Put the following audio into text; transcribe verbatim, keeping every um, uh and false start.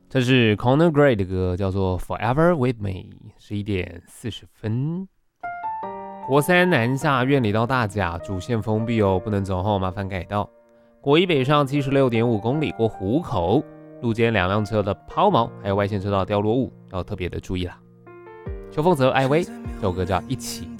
这是 Conor Gray 的歌，叫做 Forever With Me， 十一点四十分。国三南下院里到大甲，主线封闭哦，不能走后麻烦改道。国一北上 七十六点五 公里过湖口，路肩两辆车的抛锚，还有外线车道掉落物，要特别的注意啦。邱凤泽、艾薇，这首歌叫《一起》。